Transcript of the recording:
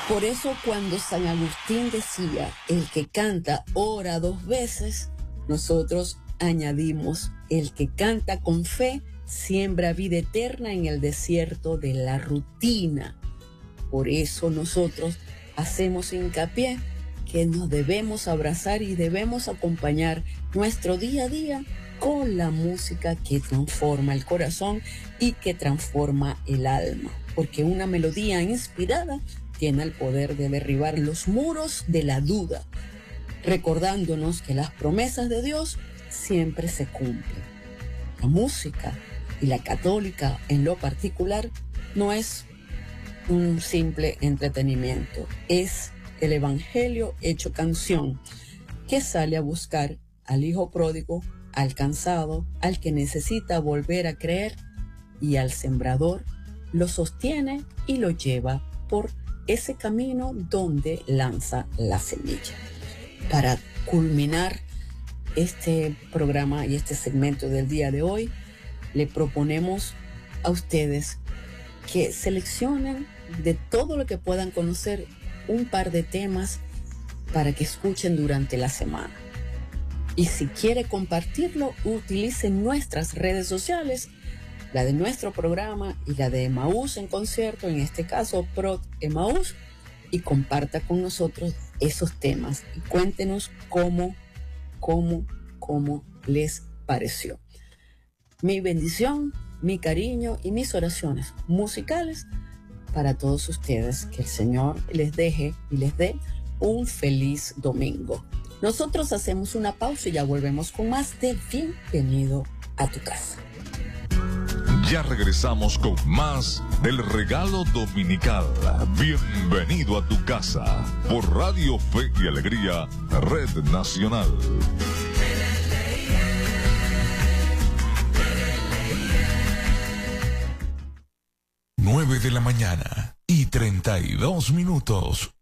Por eso cuando San Agustín decía, el que canta ora 2 veces, nosotros añadimos, el que canta con fe siembra vida eterna en el desierto de la rutina. Por eso nosotros hacemos hincapié que nos debemos abrazar y debemos acompañar nuestro día a día con la música que transforma el corazón y que transforma el alma. Porque una melodía inspirada tiene el poder de derribar los muros de la duda, recordándonos que las promesas de Dios siempre se cumplen. La música, y la católica en lo particular, no es un simple entretenimiento, es el evangelio hecho canción que sale a buscar al hijo pródigo, al cansado, al que necesita volver a creer, y al sembrador lo sostiene y lo lleva por ese camino donde lanza la semilla. Para culminar este programa y este segmento del día de hoy, le proponemos a ustedes que seleccionen de todo lo que puedan conocer un par de temas para que escuchen durante la semana. Y si quiere compartirlo, utilicen nuestras redes sociales, la de nuestro programa y la de Emaús en concierto, en este caso Prod Emaús, y comparta con nosotros esos temas y cuéntenos cómo les pareció. Mi bendición, mi cariño y mis oraciones musicales para todos ustedes. Que el Señor les deje y les dé un feliz domingo. Nosotros hacemos una pausa y ya volvemos con más de Bienvenido a tu casa. Ya regresamos con más del regalo dominical. Bienvenido a tu casa por Radio Fe y Alegría, Red Nacional. 9 de la mañana y 32 minutos.